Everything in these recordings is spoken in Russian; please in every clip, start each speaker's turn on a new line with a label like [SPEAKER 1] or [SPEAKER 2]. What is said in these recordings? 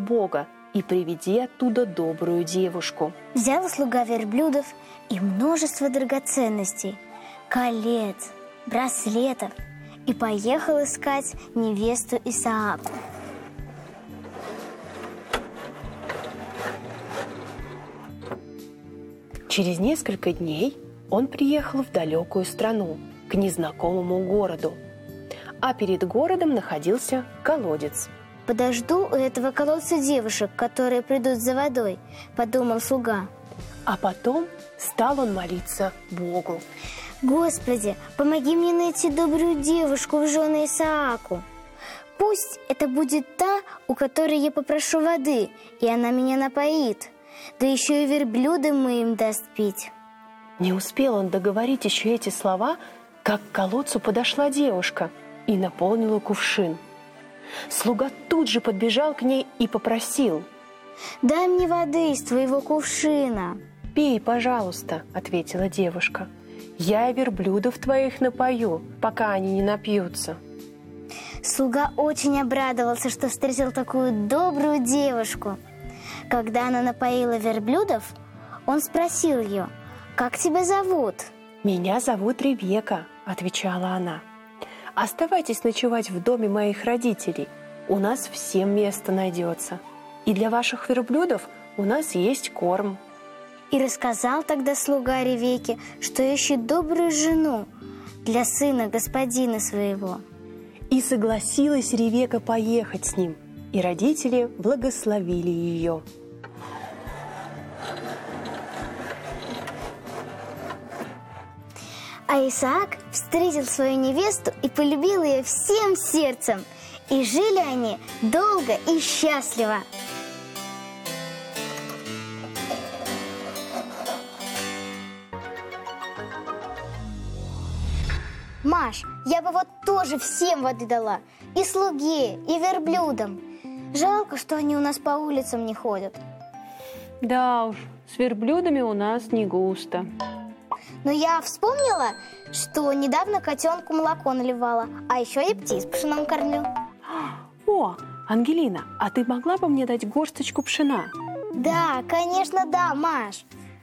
[SPEAKER 1] Бога и приведи оттуда добрую девушку».
[SPEAKER 2] Взял слуга верблюдов и множество драгоценностей, колец, браслетов, и поехал искать невесту Исааку.
[SPEAKER 1] Через несколько дней он приехал в далекую страну, к незнакомому городу. А перед городом находился колодец.
[SPEAKER 2] «Подожду у этого колодца девушек, которые придут за водой», — подумал слуга.
[SPEAKER 1] А потом стал он молиться Богу.
[SPEAKER 2] «Господи, помоги мне найти добрую девушку в жены Исааку. Пусть это будет та, у которой я попрошу воды, и она меня напоит, да еще и верблюдам моим даст пить».
[SPEAKER 1] Не успел он договорить еще эти слова, как к колодцу подошла девушка и наполнила кувшин. Слуга тут же подбежал к ней и попросил:
[SPEAKER 2] «Дай мне воды из твоего кувшина».
[SPEAKER 1] «Пей, пожалуйста», — ответила девушка. «Я и верблюдов твоих напою, пока они не напьются».
[SPEAKER 2] Слуга очень обрадовался, что встретил такую добрую девушку. Когда она напоила верблюдов, он спросил ее: «Как тебя зовут?»
[SPEAKER 1] «Меня зовут Ревека», — отвечала она. «Оставайтесь ночевать в доме моих родителей. У нас всем место найдется. И для ваших верблюдов у нас есть корм».
[SPEAKER 2] И рассказал тогда слуга Ревеке, что ищет добрую жену для сына господина своего.
[SPEAKER 1] И согласилась Ревека поехать с ним, и родители благословили ее.
[SPEAKER 2] А Исаак встретил свою невесту и полюбил ее всем сердцем. И жили они долго и счастливо. Маш, я бы вот тоже всем воды дала. И слуге, и верблюдам. Жалко, что они у нас по улицам не ходят.
[SPEAKER 1] Да уж, с верблюдами у нас не густо.
[SPEAKER 2] Но я вспомнила, что недавно котенку молоко наливала, а еще и птиц пшеном кормлю.
[SPEAKER 1] О, Ангелина, а ты могла бы мне дать горсточку пшена?
[SPEAKER 2] Да, конечно, да, Маш.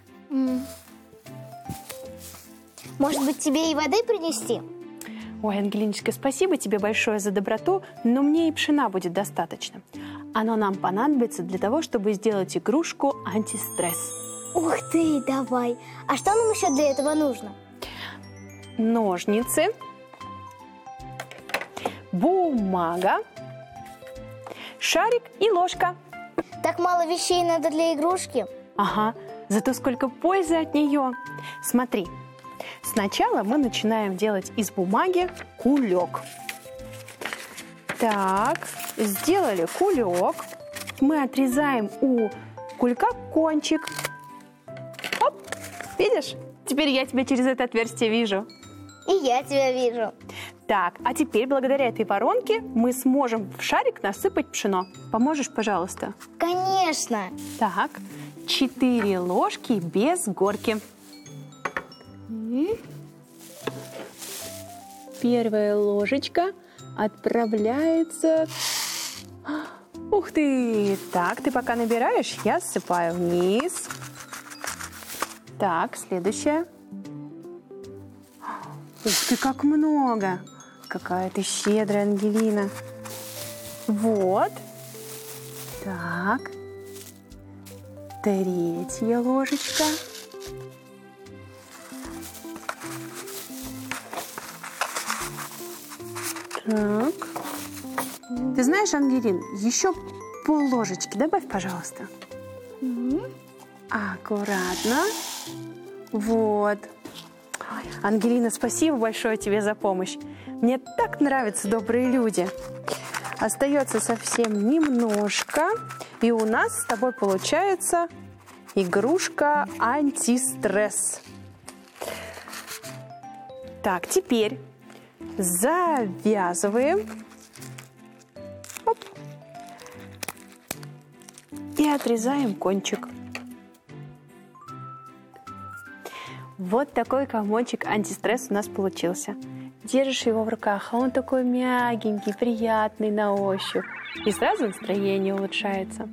[SPEAKER 2] Может быть, тебе и воды принести?
[SPEAKER 1] Ой, Ангелиночка, спасибо тебе большое за доброту, но мне и пшена будет достаточно. Оно нам понадобится для того, чтобы сделать игрушку антистресс.
[SPEAKER 2] Ух ты, давай! А что нам еще для этого нужно?
[SPEAKER 1] Ножницы, бумага, шарик и ложка.
[SPEAKER 2] Так мало вещей надо для игрушки?
[SPEAKER 1] Ага, зато сколько пользы от нее. Смотри, сначала мы начинаем делать из бумаги кулек. Так, сделали кулек. Мы отрезаем у кулька кончик. Оп, видишь? Теперь я тебя через это отверстие вижу.
[SPEAKER 2] И я тебя вижу.
[SPEAKER 1] Так, а теперь благодаря этой воронке мы сможем в шарик насыпать пшено. Поможешь, пожалуйста?
[SPEAKER 2] Конечно.
[SPEAKER 1] Так, 4 ложки без горки. Первая ложечка отправляется... Ух ты! Так, ты пока набираешь, я ссыпаю вниз. Так, следующая. Ух ты, как много! Какая ты щедрая, Ангелина. Вот. Так. 3 ложечка. Так. Ты знаешь, Ангелин, еще пол-ложечки добавь, пожалуйста. Аккуратно. Вот. Ой, Ангелина, спасибо большое тебе за помощь. Мне так нравятся добрые люди. Остается совсем немножко. И у нас с тобой получается игрушка антистресс. Так, теперь завязываем. Оп. И отрезаем кончик. Вот такой комочек антистресс у нас получился. Держишь его в руках, а он такой мягенький, приятный на ощупь. И сразу настроение улучшается.